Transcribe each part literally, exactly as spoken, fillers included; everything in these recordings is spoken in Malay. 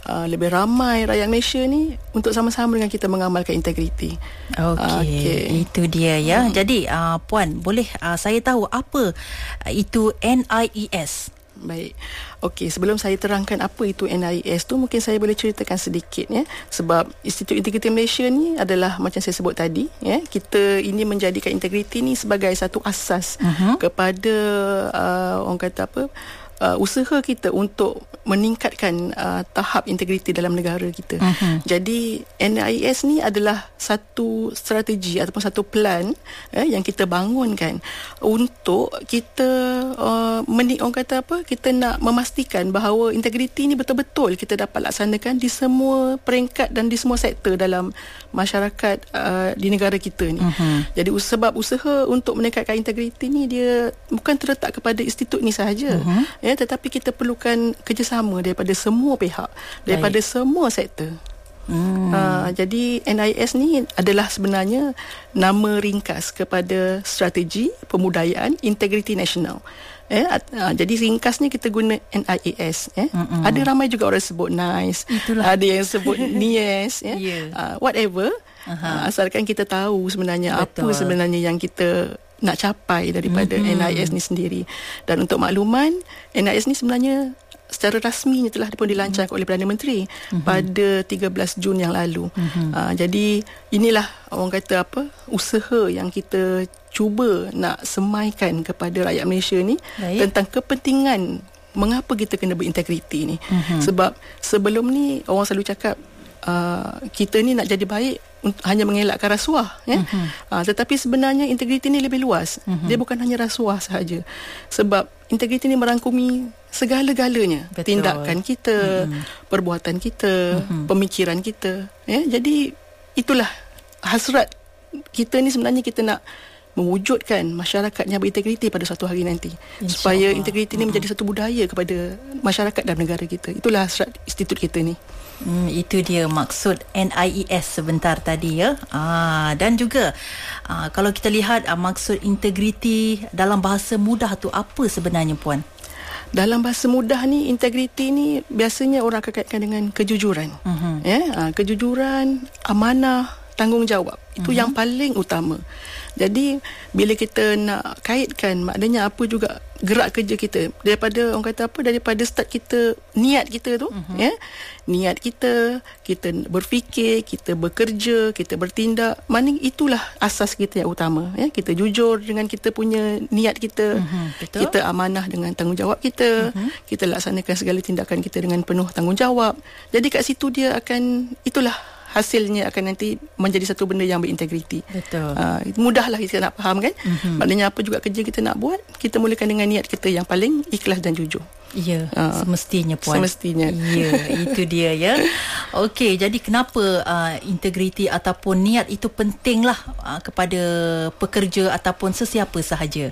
uh, lebih ramai rakyat Malaysia ni untuk sama-sama dengan kita mengamalkan integriti. Okey, okay. Itu dia ya. Hmm. Jadi uh, Puan, boleh uh, saya tahu apa uh, itu N I E S? Baik. Okey, sebelum saya terangkan apa itu N I E S tu, mungkin saya boleh ceritakan sedikit ya. Sebab Institut Integriti Malaysia ni adalah macam saya sebut tadi ya, kita ini menjadikan integriti ni sebagai satu asas uh-huh. kepada uh, orang kata apa? Uh, usaha kita untuk meningkatkan uh, tahap integriti dalam negara kita. Uh-huh. Jadi N I E S ni adalah satu strategi ataupun satu plan eh, yang kita bangunkan untuk kita uh, menik orang kata apa? Kita nak memastikan bahawa integriti ni betul-betul kita dapat laksanakan di semua peringkat dan di semua sektor dalam masyarakat uh, di negara kita ni. Uh-huh. Jadi sebab usaha untuk meningkatkan integriti ni dia bukan terletak kepada institut ni sahaja. Uh-huh. Ya, tetapi kita perlukan kerjasama daripada semua pihak, daripada Baik. semua sektor. Hmm. Uh, jadi N I E S ni adalah sebenarnya nama ringkas kepada strategi pemudayaan integriti nasional. Eh, uh, jadi ringkasnya kita guna N I E S. Eh. Ada ramai juga orang sebut NICE, Itulah. ada yang sebut N I E S. Eh. Yeah. Uh, whatever, uh, asalkan kita tahu sebenarnya Betul. apa sebenarnya yang kita nak capai daripada mm-hmm. N I E S ni sendiri. Dan untuk makluman, N I E S ni sebenarnya secara rasminya telah pun dilancarkan mm-hmm. oleh Perdana Menteri mm-hmm. pada tiga belas Jun yang lalu. Mm-hmm. Uh, jadi inilah orang kata apa, usaha yang kita cuba nak semaikan kepada rakyat Malaysia ni Baik. tentang kepentingan mengapa kita kena berintegriti ni. Mm-hmm. Sebab sebelum ni orang selalu cakap uh, kita ni nak jadi baik hanya mengelakkan rasuah ya? uh-huh. uh, tetapi sebenarnya integriti ni lebih luas. uh-huh. Dia bukan hanya rasuah sahaja, sebab integriti ni merangkumi segala-galanya. Betul. Tindakan kita, uh-huh. perbuatan kita, uh-huh. pemikiran kita ya? Jadi itulah hasrat kita ni sebenarnya, kita nak mewujudkan masyarakat yang berintegriti pada suatu hari nanti, supaya integriti ini uh-huh. menjadi satu budaya kepada masyarakat dan negara kita. Itulah hasrat institut kita ni. Hmm, itu dia maksud N I E S sebentar tadi ya. Ah, dan juga ah, kalau kita lihat ah, maksud integriti dalam bahasa mudah tu apa sebenarnya Puan? Dalam bahasa mudah ni, integriti ni biasanya orang akan kaitkan dengan kejujuran. Uh-huh. Ya, ah, kejujuran, amanah, tanggungjawab. Itu uh-huh. yang paling utama. Jadi bila kita nak kaitkan, maknanya apa juga gerak kerja kita, daripada orang kata apa, daripada start kita, niat kita tu uh-huh. ya, niat kita, kita berfikir, kita bekerja, kita bertindak, maknanya itulah asas kita yang utama ya. Kita jujur dengan kita punya niat kita, uh-huh. kita amanah dengan tanggungjawab kita, uh-huh. kita laksanakan segala tindakan kita dengan penuh tanggungjawab. Jadi kat situ dia akan, itulah hasilnya akan nanti menjadi satu benda yang berintegriti. Betul. Uh, mudahlah kita nak faham kan. Mm-hmm. Maknanya apa juga kerja kita nak buat, kita mulakan dengan niat kita yang paling ikhlas dan jujur. Ya, uh, semestinya Puan. Semestinya. Ya, itu dia ya. Okey, jadi kenapa uh, integriti ataupun niat itu pentinglah uh, kepada pekerja ataupun sesiapa sahaja?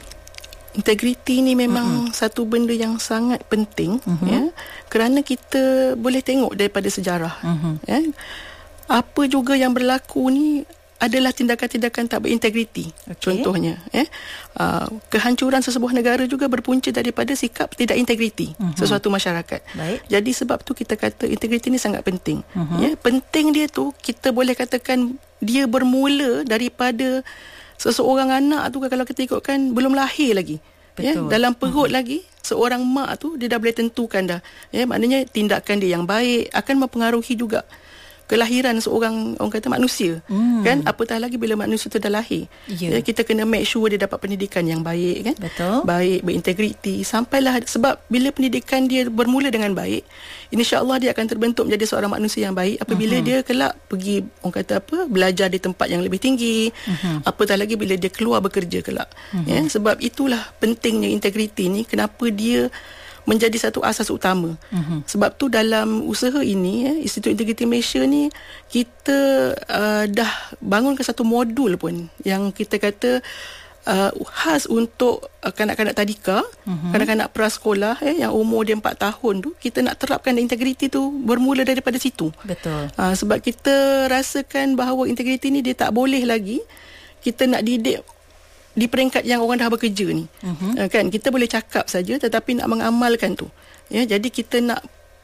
Integriti ni memang uh-huh. satu benda yang sangat penting uh-huh. ya, kerana kita boleh tengok daripada sejarah uh-huh. ya, apa juga yang berlaku ni adalah tindakan-tindakan tak berintegriti. Okay. Contohnya ya, uh, kehancuran sesebuah negara juga berpunca daripada sikap tidak integriti uh-huh. sesuatu masyarakat. Baik. Jadi sebab tu kita kata integriti ni sangat penting. Uh-huh. Ya, penting dia tu kita boleh katakan dia bermula daripada seseorang anak tu, kalau kita ikutkan belum lahir lagi. Ya, dalam perut hmm. lagi seorang mak tu dia dah boleh tentukan dah. Ya, maknanya tindakan dia yang baik akan mempengaruhi juga kelahiran seorang, orang kata manusia. Hmm. Kan, apatah lagi bila manusia tu dah lahir. Yeah. Ya, kita kena make sure dia dapat pendidikan yang baik kan. Betul. Baik, berintegriti, sampailah, sebab bila pendidikan dia bermula dengan baik, insya-Allah dia akan terbentuk menjadi seorang manusia yang baik apabila uh-huh. dia kelak pergi, orang kata apa, belajar di tempat yang lebih tinggi. Uh-huh. Apatah lagi bila dia keluar bekerja kelak. Uh-huh. Ya, sebab itulah pentingnya integriti ni, kenapa dia menjadi satu asas utama. Uh-huh. Sebab tu dalam usaha ini ya, Institut Integriti Malaysia ni, kita uh, dah bangunkan satu modul pun yang kita kata uh, khas untuk uh, kanak-kanak tadika, uh-huh. kanak-kanak prasekolah eh, yang umur dia empat tahun tu, kita nak terapkan integriti tu bermula daripada situ. Betul. Uh, sebab kita rasakan bahawa integriti ni dia tak boleh lagi kita nak didik di peringkat yang orang dah bekerja ni. Uh-huh. Uh, kan, kita boleh cakap saja tetapi nak mengamalkan tu. Ya, jadi kita nak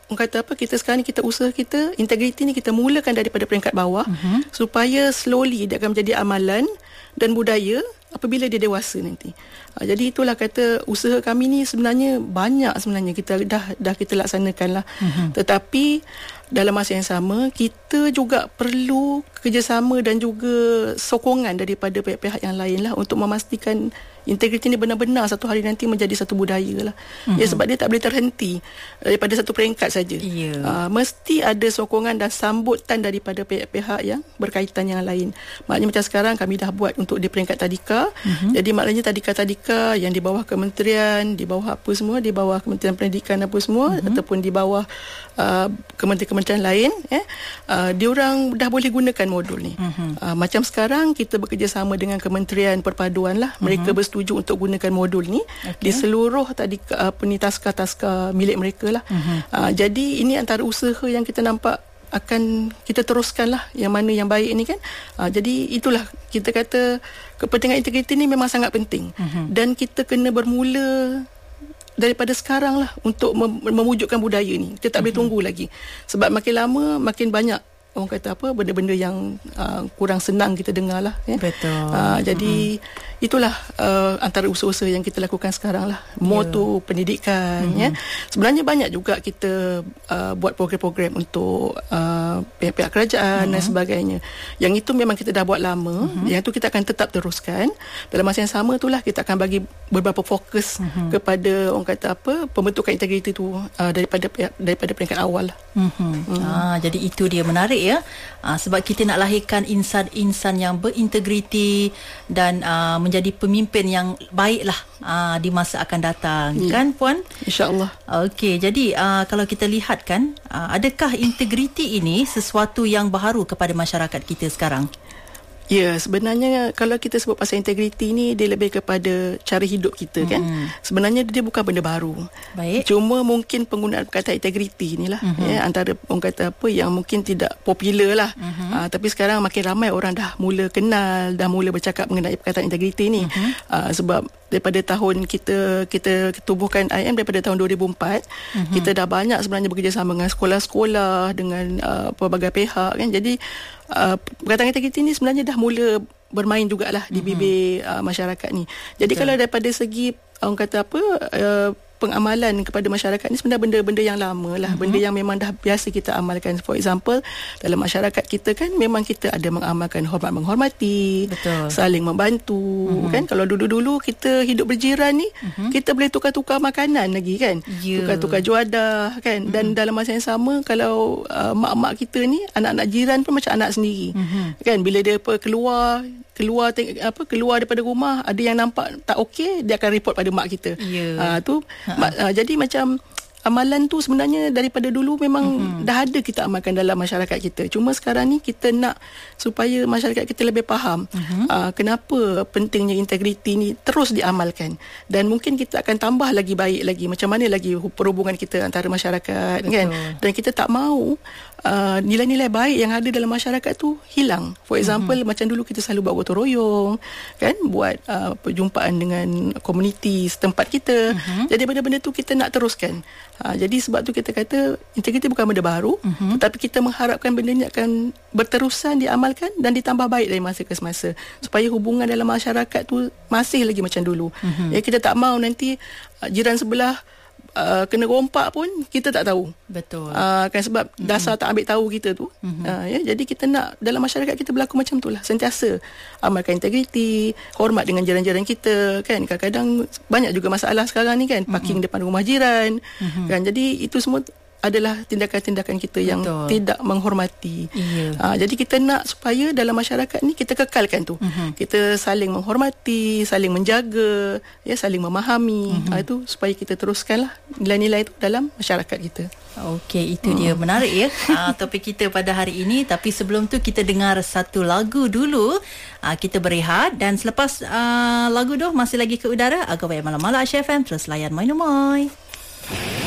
orang kata apa, kita sekarang ni, kita usaha kita integriti ni kita mulakan daripada peringkat bawah, uh-huh. supaya slowly dia akan menjadi amalan dan budaya apabila dia dewasa nanti. Ha, jadi itulah kata usaha kami ni sebenarnya banyak sebenarnya kita dah dah kita laksanakan lah. Uh-huh. Tetapi dalam masa yang sama kita juga perlu kerjasama dan juga sokongan daripada pihak-pihak yang lain lah untuk memastikan integriti ni benar-benar satu hari nanti menjadi satu budaya lah. Uh-huh. Ya, sebab dia tak boleh terhenti daripada satu peringkat saja. Yeah. Uh, mesti ada sokongan dan sambutan daripada pihak-pihak yang berkaitan yang lain. Maknanya macam sekarang kami dah buat untuk di peringkat tadika. Uh-huh. Jadi maknanya tadika-tadika yang di bawah kementerian, di bawah apa semua, di bawah Kementerian Pendidikan apa semua, uh-huh. ataupun di bawah uh, kementerian-kementerian lain, eh, uh, diorang dah boleh gunakan modul ni. Uh-huh. Uh, macam sekarang kita bekerjasama dengan Kementerian Perpaduan lah. Mereka uh-huh. bersetuju untuk gunakan modul ni, okay. di seluruh tadi apa ni taska-taska milik mereka lah. Uh-huh. Uh, jadi ini antara usaha yang kita nampak akan kita teruskan lah, yang mana yang baik ni kan. Uh, jadi itulah kita kata kepentingan integriti ni memang sangat penting. Uh-huh. Dan kita kena bermula daripada sekarang lah untuk mem- memwujudkan budaya ni. Kita tak uh-huh. boleh tunggu lagi. Sebab makin lama makin banyak orang kata apa, benda-benda yang uh, kurang senang kita dengar lah, ya. Betul. Uh, jadi mm-hmm. itulah uh, antara usaha-usaha yang kita lakukan sekarang lah. More yeah. to pendidikan, mm-hmm. ya. Sebenarnya banyak juga kita uh, buat program-program untuk uh, pihak-pihak kerajaan mm-hmm. dan sebagainya. Yang itu memang kita dah buat lama. Mm-hmm. Yang itu kita akan tetap teruskan. Dalam masa yang sama itulah kita akan bagi beberapa fokus mm-hmm. kepada orang kata apa, pembentukan integriti itu uh, daripada daripada peringkat awal lah. Mm-hmm. Mm. Ah, jadi itu dia menarik, ya. Uh, sebab kita nak lahirkan insan-insan yang berintegriti dan uh, menjadi pemimpin yang baiklah uh, di masa akan datang, yeah. kan Puan? InsyaAllah. Okey, jadi uh, kalau kita lihat kan, uh, adakah integriti ini sesuatu yang baharu kepada masyarakat kita sekarang? Ya, sebenarnya kalau kita sebut pasal integriti ni, dia lebih kepada cara hidup kita, hmm. kan. Sebenarnya dia bukan benda baru. Baik. Cuma mungkin penggunaan perkataan integriti ni lah, uh-huh. ya, antara orang kata apa yang mungkin tidak popular lah. Uh-huh. Uh, tapi sekarang makin ramai orang dah mula kenal, dah mula bercakap mengenai perkataan integriti ni. Uh-huh. Uh, sebab daripada tahun kita kita tubuhkan I M daripada tahun dua ribu empat, uh-huh. kita dah banyak sebenarnya bekerjasama dengan sekolah-sekolah, dengan uh, pelbagai pihak, kan. Jadi Uh, perkataan integriti ni sebenarnya dah mula bermain jugalah di bibir uh, masyarakat ni. Jadi betul. Kalau daripada segi orang kata apa, uh, pengamalan kepada masyarakat ni sebenarnya benda-benda yang lama lah, uh-huh. benda yang memang dah biasa kita amalkan. For example, dalam masyarakat kita kan memang kita ada mengamalkan hormat menghormati, betul. Saling membantu, uh-huh. kan. Kalau dulu-dulu kita hidup berjiran ni, uh-huh. kita boleh tukar-tukar makanan lagi, kan, yeah. tukar-tukar juadah, kan. Dan uh-huh. dalam masa yang sama, kalau uh, mak-mak kita ni, anak-anak jiran pun macam anak sendiri, uh-huh. kan. Bila dia apa, keluar keluar apa keluar daripada rumah, ada yang nampak tak okey, dia akan report pada mak kita. Yeah. Uh, tu mak, uh, jadi macam amalan tu sebenarnya daripada dulu memang mm-hmm. dah ada kita amalkan dalam masyarakat kita. Cuma sekarang ni kita nak supaya masyarakat kita lebih faham mm-hmm. uh, kenapa pentingnya integriti ni terus diamalkan, dan mungkin kita akan tambah lagi baik lagi macam mana lagi perhubungan kita antara masyarakat. Betul. Kan. Dan kita tak mahu uh, nilai-nilai baik yang ada dalam masyarakat tu hilang. For example, mm-hmm. macam dulu kita selalu buat gotong royong, kan, buat uh, perjumpaan dengan komuniti setempat kita. Mm-hmm. Jadi benda-benda tu kita nak teruskan. Ha, jadi sebab tu kita kata integriti bukan benda baru, uh-huh. tetapi kita mengharapkan benda ni akan berterusan diamalkan dan ditambah baik dari masa ke semasa, supaya hubungan dalam masyarakat tu masih lagi macam dulu. Uh-huh. Ya, kita tak mahu nanti uh, jiran sebelah Uh, kena rompak pun kita tak tahu. Betul. Uh, kan sebab mm-hmm. dasar tak ambil tahu kita tu. Mm-hmm. Uh, ya, jadi kita nak dalam masyarakat kita berlaku macam itulah. Sentiasa amalkan integriti, hormat dengan jiran-jiran kita, kan. Kadang-kadang banyak juga masalah sekarang ni, kan, parking mm-hmm. depan rumah jiran. Mm-hmm. Kan, jadi itu semua adalah tindakan-tindakan kita yang betul. Tidak menghormati. Iya. Ha, jadi kita nak supaya dalam masyarakat ni kita kekalkan tu. Uh-huh. Kita saling menghormati, saling menjaga, ya, saling memahami. Uh-huh. Ha, itu supaya kita teruskanlah nilai-nilai itu dalam masyarakat kita. Okey, itu hmm. dia menarik, ya. uh, topik kita pada hari ini. Tapi sebelum tu kita dengar satu lagu dulu. Uh, kita berehat, dan selepas uh, lagu tu masih lagi ke udara Agak Baik Malam-Malam Aisyah F M. Terus layan Moi No Moi.